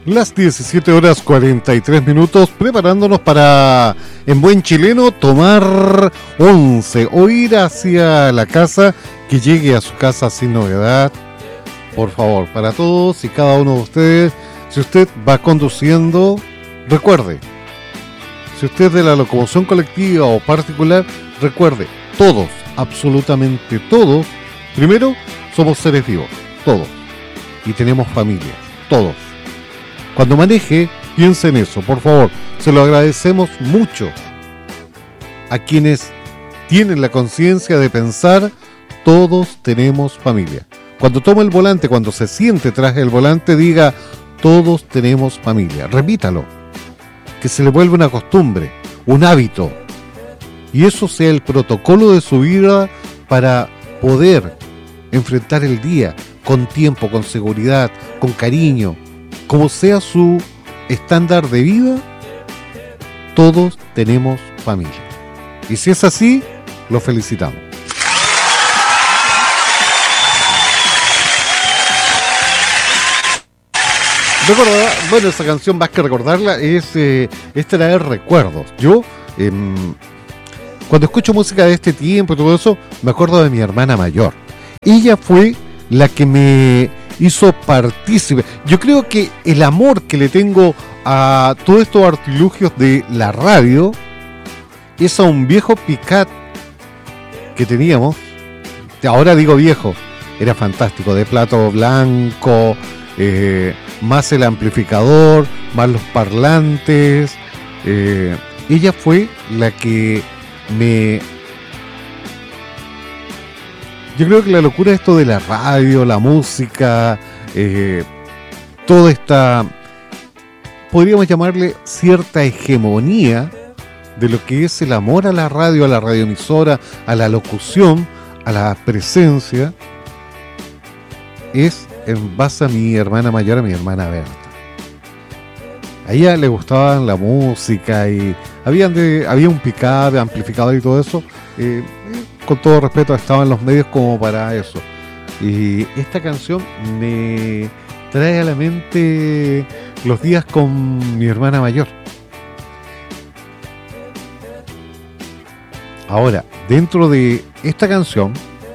Las 17 horas 43 minutos, preparándonos para, en buen chileno, tomar once o ir hacia la casa, que llegue a su casa sin novedad. Por favor, para todos y cada uno de ustedes, si usted va conduciendo, recuerde, si usted es de la locomoción colectiva o particular, recuerde, todos, absolutamente todos, primero, somos seres vivos, todos, y tenemos familias, todos. Cuando maneje, piense en eso, por favor. Se lo agradecemos mucho a quienes tienen la conciencia de pensar, todos tenemos familia. Cuando toma el volante, cuando se siente tras el volante, diga, todos tenemos familia. Repítalo. Que se le vuelva una costumbre, un hábito. Y eso sea el protocolo de su vida para poder enfrentar el día con tiempo, con seguridad, con cariño. Como sea su estándar de vida, todos tenemos familia. Y si es así, lo felicitamos. Recordar, bueno, esa canción más que recordarla es traer recuerdos. Yo, cuando escucho música de este tiempo y todo eso, me acuerdo de mi hermana mayor. Ella fue la que me hizo partícipe. Yo creo que el amor que le tengo a todos estos artilugios de la radio es a un viejo Picat que teníamos. Ahora digo viejo, era fantástico, de plato blanco, más el amplificador, más los parlantes. Ella fue la que me... Yo creo que la locura de esto de la radio, la música, toda esta, podríamos llamarle cierta hegemonía de lo que es el amor a la radio, a la radioemisora, a la locución, a la presencia, es en base a mi hermana mayor, a mi hermana Berta. A ella le gustaban la música y había un pick-up, amplificador y todo eso. Con todo respeto, estaba en los medios como para eso. Y esta canción me trae a la mente los días con mi hermana mayor. Ahora, dentro de esta canción,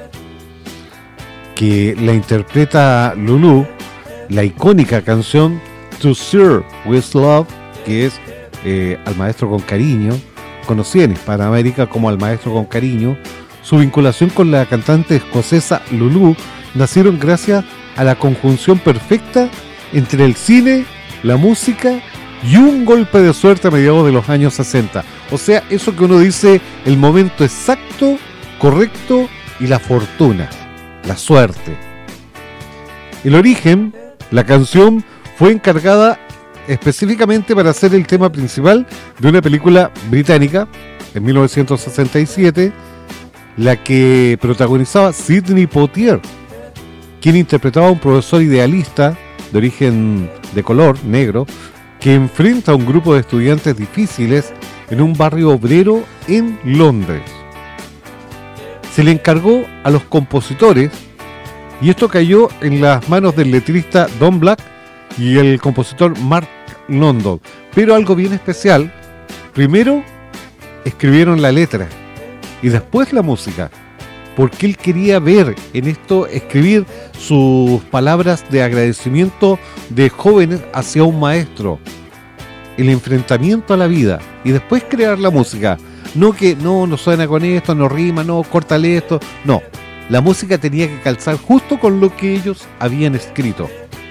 que la interpreta Lulú, la icónica canción To Sir With Love, que es Al Maestro con Cariño, conocida en Hispanoamérica como Al Maestro con Cariño. Su vinculación con la cantante escocesa Lulú nacieron gracias a la conjunción perfecta entre el cine, la música y un golpe de suerte a mediados de los años 60. O sea, eso que uno dice, el momento exacto, correcto, y la fortuna, la suerte. El origen, la canción fue encargada específicamente para ser el tema principal de una película británica en 1967, la que protagonizaba Sidney Poitier, quien interpretaba a un profesor idealista de origen de color, negro, que enfrenta a un grupo de estudiantes difíciles en un barrio obrero en Londres. Se le encargó a los compositores, y esto cayó en las manos del letrista Don Black y el compositor Mark London. Pero algo bien especial, primero escribieron la letra y después la música, porque él quería ver en esto, escribir sus palabras de agradecimiento de jóvenes hacia un maestro, el enfrentamiento a la vida, y después crear la música. No que no suena con esto, no rima, no, córtale esto. No, la música tenía que calzar justo con lo que ellos habían escrito.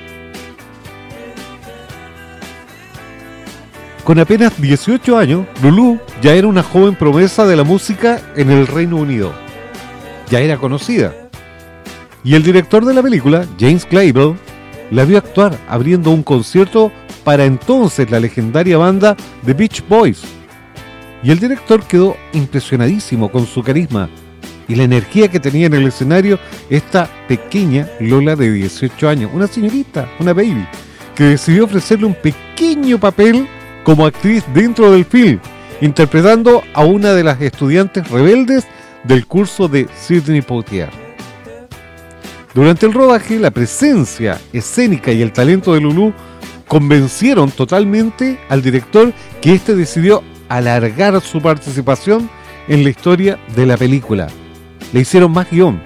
Con apenas 18 años, Lulú ya era una joven promesa de la música en el Reino Unido. Ya era conocida. Y el director de la película, James Clavell, la vio actuar abriendo un concierto para entonces la legendaria banda The Beach Boys. Y el director quedó impresionadísimo con su carisma y la energía que tenía en el escenario esta pequeña Lola de 18 años, una señorita, una baby, que decidió ofrecerle un pequeño papel como actriz dentro del film, interpretando a una de las estudiantes rebeldes del curso de Sidney Poitier. Durante el rodaje, la presencia escénica y el talento de Lulú convencieron totalmente al director, que éste decidió alargar su participación en la historia de la película. Le hicieron más guión.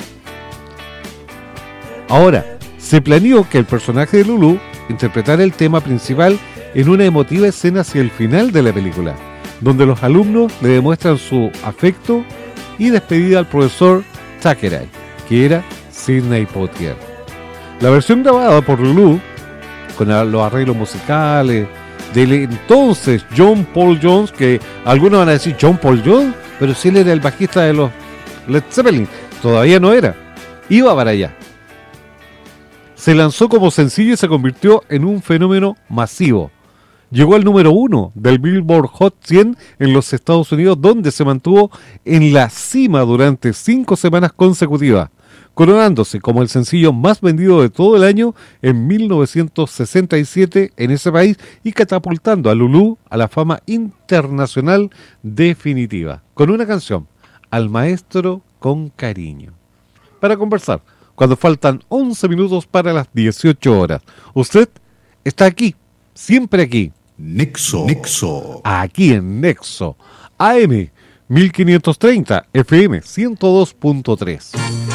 Ahora, se planeó que el personaje de Lulu interpretara el tema principal en una emotiva escena hacia el final de la película, donde los alumnos le demuestran su afecto y despedida al profesor Thackeray, que era Sidney Poitier. La versión grabada por Lulu, con los arreglos musicales del entonces John Paul Jones, que algunos van a decir John Paul Jones, pero si él era el bajista de los Led Zeppelin, todavía no era, iba para allá. Se lanzó como sencillo y se convirtió en un fenómeno masivo. Llegó al número 1 del Billboard Hot 100 en los Estados Unidos, donde se mantuvo en la cima durante 5 semanas consecutivas, coronándose como el sencillo más vendido de todo el año en 1967 en ese país y catapultando a Lulu a la fama internacional definitiva, con una canción, Al Maestro con Cariño. Para conversar, cuando faltan 11 minutos para las 18 horas, usted está aquí, siempre aquí. Nexo. Aquí en Nexo, AM 1530, FM 102.3.